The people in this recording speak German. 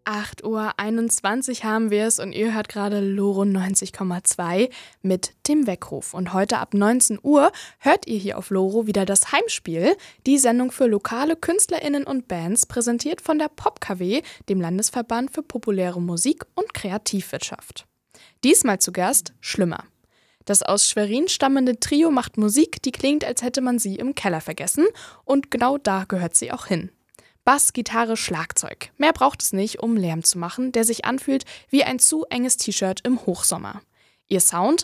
8:21 Uhr haben wir es und ihr hört gerade Loro 90,2 mit dem Weckruf. Und heute ab 19 Uhr hört ihr hier auf Loro wieder das Heimspiel, die Sendung für lokale KünstlerInnen und Bands, präsentiert von der PopKW, dem Landesverband für populäre Musik und Kreativwirtschaft. Diesmal zu Gast Schlimmer. Das aus Schwerin stammende Trio macht Musik, die klingt, als hätte man sie im Keller vergessen. Und genau da gehört sie auch hin. Bass, Gitarre, Schlagzeug. Mehr braucht es nicht, um Lärm zu machen, der sich anfühlt wie ein zu enges T-Shirt im Hochsommer. Ihr Sound